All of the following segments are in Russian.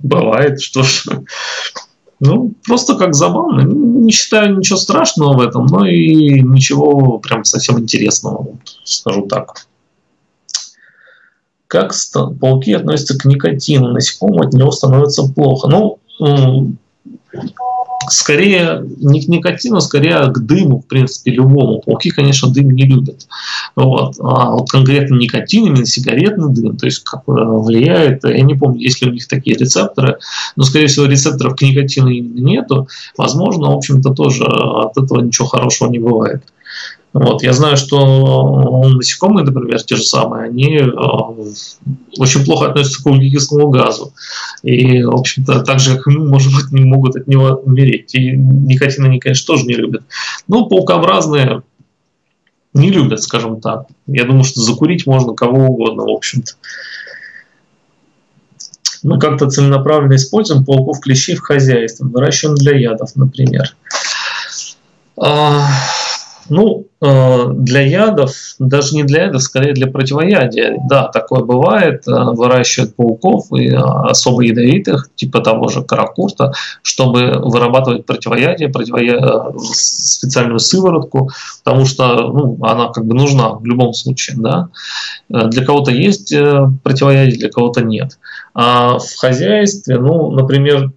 Бывает, что ж. Ну, просто как забавно. Не считаю ничего страшного в этом, но и ничего прям совсем интересного, скажу так. Как пауки относятся к никотину? Насекомым от него становится плохо. Ну, скорее не к никотину, скорее к дыму, в принципе, любому. Пауки, конечно, дым не любят. Вот. А вот конкретно никотин, именно сигаретный дым, то есть как влияет, я не помню, есть ли у них такие рецепторы, но, скорее всего, рецепторов к никотину именно нету. Возможно, в общем-то, тоже от этого ничего хорошего не бывает. Вот. Я знаю, что насекомые, например, те же самые, они очень плохо относятся к углекислому газу. И, в общем-то, так же, как и мы, может быть, не могут от него умереть. И никотин они, конечно, тоже не любят. Но паукообразные не любят, скажем так. Я думаю, что закурить можно кого угодно, в общем-то. Мы как-то целенаправленно используем пауков-клещей в хозяйстве. Выращиваем для ядов, например. Ну, для ядов, даже не для ядов, скорее для противоядия. Да, такое бывает. Выращивают пауков и особо ядовитых, типа того же каракурта, чтобы вырабатывать противоядие, специальную сыворотку, потому что она как бы нужна в любом случае. Да? Для кого-то есть противоядие, для кого-то нет. А в хозяйстве, например,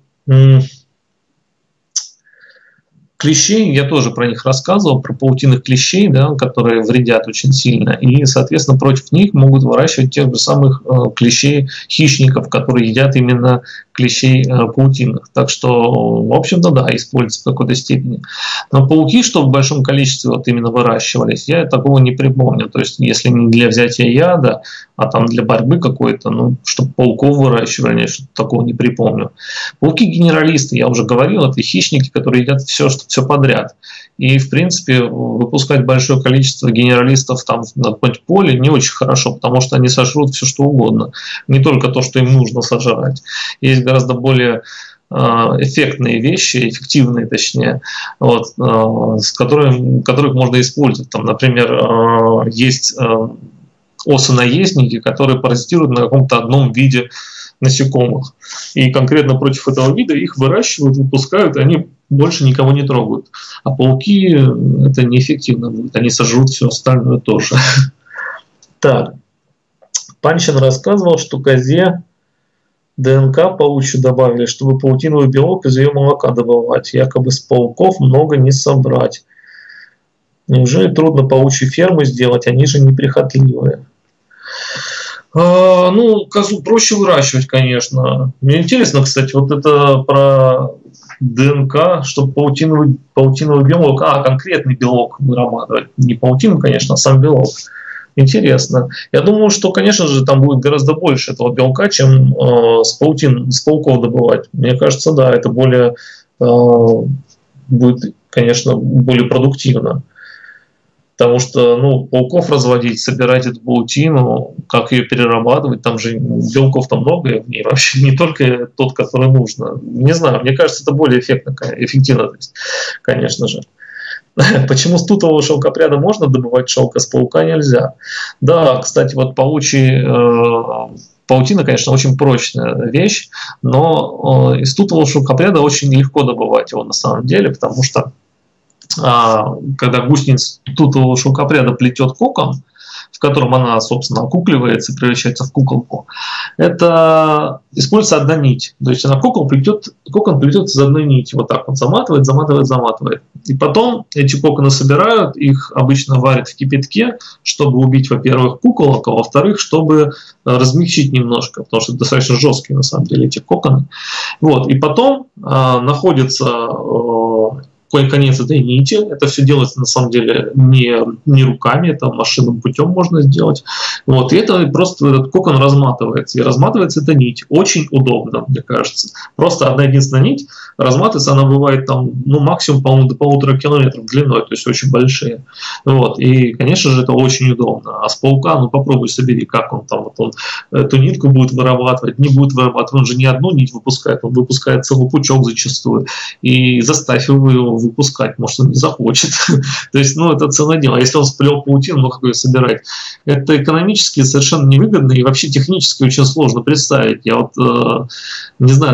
клещей, я тоже про них рассказывал, про паутинных клещей, да, которые вредят очень сильно. И, соответственно, против них могут выращивать тех же самых клещей-хищников, которые едят именно клещей паутинных. Так что, в общем-то, да, используется в какой-то степени. Но пауки, что в большом количестве вот именно выращивались, я такого не припомню. То есть, если не для взятия яда, а там для борьбы какой-то, чтобы пауков выращивали, я что-то такого не припомню. Пауки-генералисты, я уже говорил, это хищники, которые едят все подряд. И, в принципе, выпускать большое количество генералистов там на какое-нибудь поле не очень хорошо, потому что они сожрут все, что угодно. Не только то, что им нужно сожрать. Есть гораздо более эффектные вещи, эффективные точнее, которых можно использовать. Там, например, есть осы-наездники, которые паразитируют на каком-то одном виде насекомых. И конкретно против этого вида их выращивают, выпускают, и они больше никого не трогают. А пауки это неэффективно будет, они сожрут все остальное тоже. Так. Панчин рассказывал, что козе ДНК паучью добавили, чтобы паутиновый белок из ее молока добывать. Якобы с пауков много не собрать. Неужели трудно паучью ферму сделать? Они же неприхотливые. Козу проще выращивать, конечно. Мне интересно, кстати, вот это про ДНК, чтобы паутиновый белок, конкретный белок вырабатывать. Не паутину, конечно, а сам белок. Интересно. Я думаю, что, конечно же, там будет гораздо больше этого белка, чем с пауков добывать. Мне кажется, да, это будет, конечно, более продуктивно. Потому что, пауков разводить, собирать эту паутину, как ее перерабатывать, там же белков-то много в ней, вообще не только тот, который нужно. Не знаю, мне кажется, это более эффективно, конечно же. Почему с тутового шелкопряда можно добывать шелк, а с паука нельзя? Да, кстати, вот паутина, конечно, очень прочная вещь, но из тутового шелкопряда очень легко добывать его на самом деле, потому что когда гусеница тутового шелкопряда плетет кокон, в котором она, собственно, окукливается и превращается в куколку, это используется одна нить. То есть она кокон плетет из одной нити. Вот так вот заматывает. И потом эти коконы собирают, их обычно варят в кипятке, чтобы убить, во-первых, куколок, а во-вторых, чтобы размягчить немножко, потому что достаточно жесткие, на самом деле, эти коконы. Вот. И потом находится конец этой нити. Это все делается на самом деле не руками, это машинным путем можно сделать. Вот. И это просто этот кокон разматывается. И разматывается эта нить. Очень удобно, мне кажется. Просто одна единственная нить разматывается, она бывает там, максимум, по-моему, до 1,5 километров длиной, то есть очень большие. Вот. И, конечно же, это очень удобно. А с паука, попробуй собери, как он там, он эту нитку будет вырабатывать, не будет вырабатывать. Он же не одну нить выпускает, он выпускает целый пучок зачастую. И заставь его выпускать, может, он не захочет. То есть, это целое дело. Если он сплел паутину, как ее собирать? Это экономически совершенно невыгодно и вообще технически очень сложно представить. Я не знаю,